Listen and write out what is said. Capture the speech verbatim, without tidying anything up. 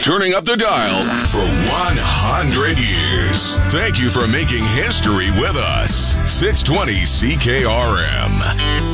turning up the dial for one hundred years. Thank you for making history with us. six twenty C K R M.